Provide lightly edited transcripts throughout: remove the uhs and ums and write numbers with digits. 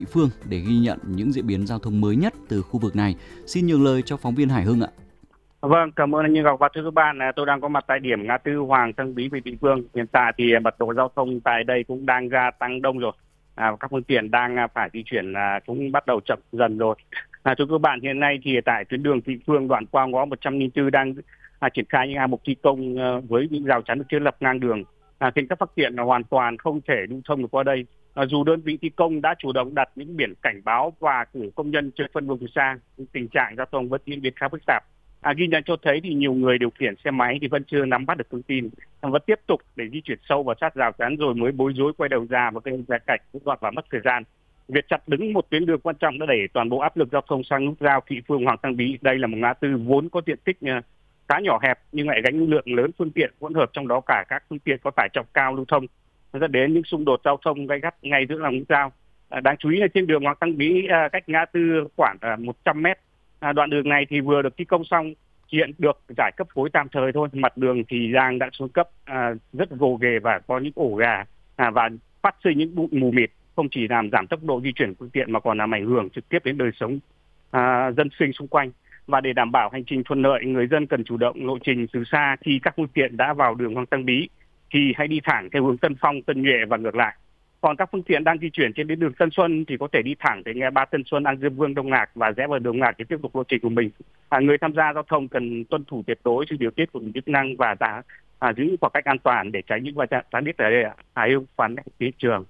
Phương để ghi nhận những diễn biến giao thông mới nhất từ khu vực này. Xin nhường lời cho phóng viên Hải Hưng ạ. Vâng, cảm ơn anh Như Ngọc và thưa các bạn. Tôi đang có mặt tại điểm ngã tư Hoàng Tân Bí Vị Phương. Hiện tại thì mật độ giao thông tại đây cũng đang gia tăng đông rồi. Các phương tiện đang phải di chuyển cũng bắt đầu chậm dần rồi. Thưa các bạn, hiện nay thì tại tuyến đường Vị Phương đoạn qua ngõ 104 đang triển khai những hạng mục thi công với những rào chắn được thiết lập ngang đường, khiến các phương tiện hoàn toàn không thể lưu thông được qua đây. Dù đơn vị thi công đã chủ động đặt những biển cảnh báo và cử công nhân trực phân luồng từ xa, tình trạng giao thông vẫn diễn biến khá phức tạp. Ghi nhận cho thấy thì nhiều người điều khiển xe máy thì vẫn chưa nắm bắt được thông tin, vẫn tiếp tục để di chuyển sâu vào sát rào chắn rồi mới bối rối quay đầu ra và gây ra cảnh hỗn loạn và mất thời gian. Việc chặt đứng một tuyến đường quan trọng đã đẩy toàn bộ áp lực giao thông sang nút giao Thị Phương Hoàng Tăng Bí. Đây là một ngã tư vốn có diện tích khá nhỏ hẹp nhưng lại gánh lượng lớn phương tiện hỗn hợp, trong đó cả các phương tiện có tải trọng cao lưu thông, dẫn đến những xung đột giao thông gay gắt ngay giữa lòng nút giao. Đáng chú ý là trên đường Hoàng Tăng Bí, cách ngã tư khoảng 100 mét. Đoạn đường này thì vừa được thi công xong, hiện được giải cấp phối tạm thời thôi. Mặt đường thì đã xuống cấp, rất gồ ghề và có những ổ gà và phát sinh những bụi mù mịt, không chỉ làm giảm tốc độ di chuyển phương tiện mà còn làm ảnh hưởng trực tiếp đến đời sống dân sinh xung quanh. Và để đảm bảo hành trình thuận lợi, người dân cần chủ động lộ trình từ xa. Khi các phương tiện đã vào đường Hoàng Tăng Bí thì hãy đi thẳng theo hướng Tân Phong, Tân Nhuệ và ngược lại. Còn các phương tiện đang di chuyển trên đến đường Tân Xuân thì có thể đi thẳng tới ngã ba Tân Xuân, An Dương Vương, Đông Ngạc và rẽ vào đường Ngạc để tiếp tục lộ trình của mình. Người tham gia giao thông cần tuân thủ tuyệt đối sự điều tiết của chức năng và giữ khoảng cách an toàn để tránh những va chạm gián tiếp. Tại đây Hải Hưng phản ánh phía trường.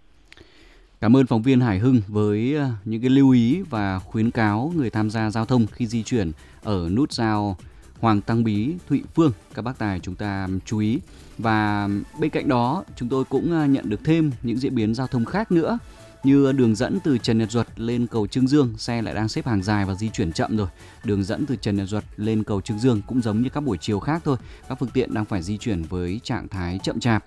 Cảm ơn phóng viên Hải Hưng với những cái lưu ý và khuyến cáo người tham gia giao thông khi di chuyển ở nút giao Hoàng Tăng Bí, Thụy Phương. Các bác tài chúng ta chú ý. Và bên cạnh đó chúng tôi cũng nhận được thêm những diễn biến giao thông khác nữa, như đường dẫn từ Trần Nhật Duật lên cầu Trương Dương, xe lại đang xếp hàng dài và di chuyển chậm rồi. Đường dẫn từ Trần Nhật Duật lên cầu Trương Dương cũng giống như các buổi chiều khác thôi, các phương tiện đang phải di chuyển với trạng thái chậm chạp.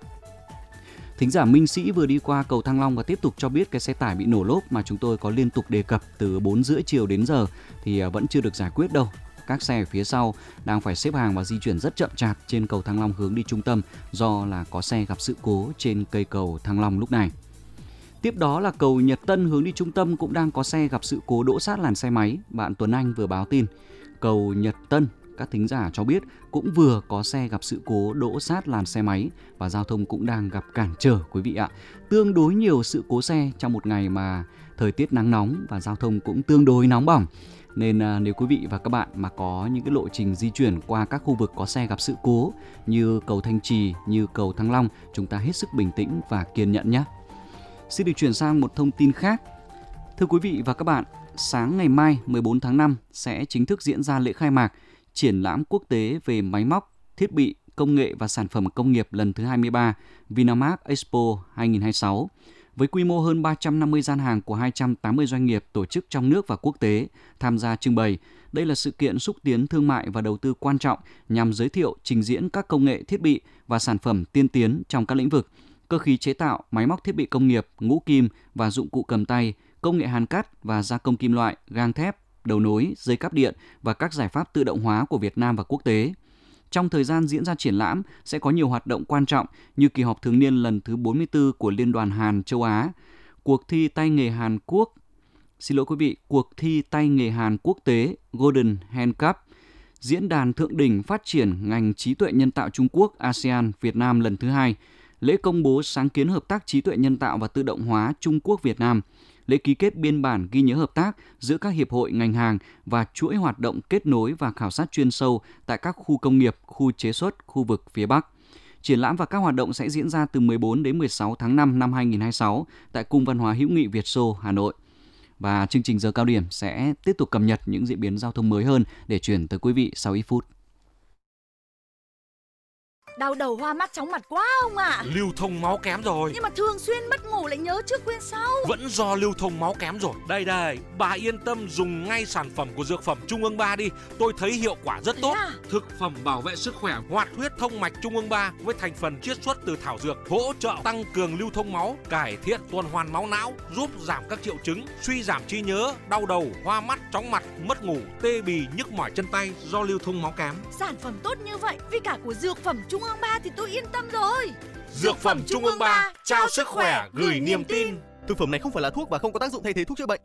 Thính giả Minh Sĩ vừa đi qua cầu Thăng Long và tiếp tục cho biết cái xe tải bị nổ lốp mà chúng tôi có liên tục đề cập từ 4 rưỡi chiều đến giờ thì vẫn chưa được giải quyết đâu. Các xe ở phía sau đang phải xếp hàng và di chuyển rất chậm chạp trên cầu Thăng Long hướng đi trung tâm do là có xe gặp sự cố trên cây cầu Thăng Long lúc này. Tiếp đó là cầu Nhật Tân hướng đi trung tâm cũng đang có xe gặp sự cố đỗ sát làn xe máy. Bạn Tuấn Anh vừa báo tin cầu Nhật Tân, các thính giả cho biết cũng vừa có xe gặp sự cố đỗ sát làn xe máy và giao thông cũng đang gặp cản trở quý vị ạ. Tương đối nhiều sự cố xe trong một ngày mà thời tiết nắng nóng và giao thông cũng tương đối nóng bỏng. Nên nếu quý vị và các bạn mà có những cái lộ trình di chuyển qua các khu vực có xe gặp sự cố như cầu Thanh Trì, như cầu Thăng Long, chúng ta hết sức bình tĩnh và kiên nhẫn nhé. Xin được chuyển sang một thông tin khác. Thưa quý vị và các bạn, sáng ngày mai 14 tháng 5 sẽ chính thức diễn ra lễ khai mạc triển lãm quốc tế về máy móc, thiết bị, công nghệ và sản phẩm công nghiệp lần thứ 23 Vinamart Expo 2026. Với quy mô hơn 350 gian hàng của 280 doanh nghiệp tổ chức trong nước và quốc tế tham gia trưng bày, đây là sự kiện xúc tiến thương mại và đầu tư quan trọng nhằm giới thiệu, trình diễn các công nghệ thiết bị và sản phẩm tiên tiến trong các lĩnh vực cơ khí chế tạo, máy móc thiết bị công nghiệp, ngũ kim và dụng cụ cầm tay, công nghệ hàn cắt và gia công kim loại, gang thép, đầu nối, dây cáp điện và các giải pháp tự động hóa của Việt Nam và quốc tế. Trong thời gian diễn ra triển lãm sẽ có nhiều hoạt động quan trọng như kỳ họp thường niên lần thứ 44 của Liên đoàn Hàn châu Á, cuộc thi tay nghề Hàn quốc tế Golden Hand Cup, diễn đàn thượng đỉnh phát triển ngành trí tuệ nhân tạo Trung Quốc ASEAN Việt Nam lần thứ 2, lễ công bố sáng kiến hợp tác trí tuệ nhân tạo và tự động hóa Trung Quốc Việt Nam, lễ ký kết biên bản ghi nhớ hợp tác giữa các hiệp hội ngành hàng và chuỗi hoạt động kết nối và khảo sát chuyên sâu tại các khu công nghiệp, khu chế xuất, khu vực phía Bắc. Triển lãm và các hoạt động sẽ diễn ra từ 14 đến 16 tháng 5 năm 2026 tại Cung Văn hóa Hữu nghị Việt Xô, Hà Nội. Và chương trình Giờ Cao Điểm sẽ tiếp tục cập nhật những diễn biến giao thông mới hơn để chuyển tới quý vị sau ít phút. Đau đầu hoa mắt chóng mặt quá ông ạ. Lưu thông máu kém rồi. Nhưng mà thường xuyên mất ngủ lại nhớ trước quên sau. Vẫn do lưu thông máu kém rồi. Đây, bà yên tâm dùng ngay sản phẩm của Dược phẩm Trung ương 3 đi. Tôi thấy hiệu quả rất tốt. Thực phẩm bảo vệ sức khỏe hoạt huyết thông mạch Trung ương 3 với thành phần chiết xuất từ thảo dược, hỗ trợ tăng cường lưu thông máu, cải thiện tuần hoàn máu não, giúp giảm các triệu chứng suy giảm trí nhớ, đau đầu, hoa mắt, chóng mặt, mất ngủ, tê bì, nhức mỏi chân tay do lưu thông máu kém. Sản phẩm tốt như vậy vì cả của Dược phẩm Trung ương 3 thì tôi yên tâm rồi. Dược phẩm Trung ương 3 trao sức khỏe, gửi niềm tin. Thực phẩm này không phải là thuốc và không có tác dụng thay thế thuốc chữa bệnh.